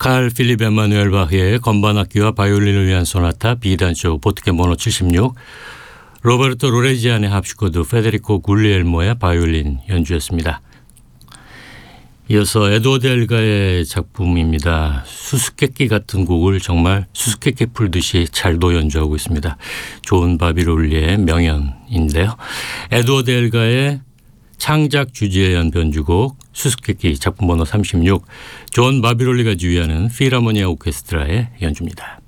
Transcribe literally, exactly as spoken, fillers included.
칼 필립 에마누엘 바흐의 건반 악기와 바이올린을 위한 소나타 B단조 보트겐 번호 칠십육, 로베르토 로레지안의 합슈코드, 페데리코 굴리엘모의 바이올린 연주였습니다. 이어서 에드워드 엘가의 작품입니다. 수수께끼 같은 곡을 정말 수수께끼 풀듯이 잘도 연주하고 있습니다. 존 바비롤리의 명연인데요. 에드워드 엘가의 창작 주제연 변주곡 수수께끼 작품 번호 삼십육, 존 바비롤리가 지휘하는 필하모니아 오케스트라의 연주입니다.